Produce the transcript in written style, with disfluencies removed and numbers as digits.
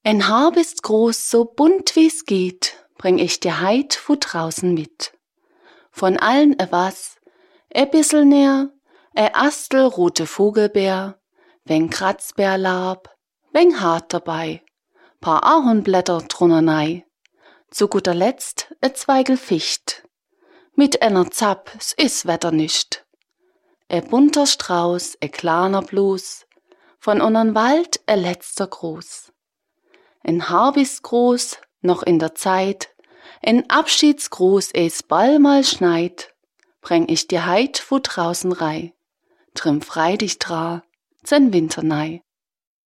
Ein Haar ist groß, so bunt wie's geht, bring ich dir heit vo draußen mit. Von allen was, bissel näher, Astel rote Vogelbeer, wenig Kratzbeerlab, wenig Hart dabei, paar Ahornblätter drunter nei, zu guter Letzt Zweigel Ficht. Mit einer Zapp, s is Wetter nischt. Bunter Strauß, kleiner Blues, von unnern Wald letzter Gruß. Ein Haar ist groß, noch in der Zeit, ein Abschiedsgruß, es bald mal schneit, bring ich dir heit vo draußen rei, drin frei dich dra, zen Winter nei.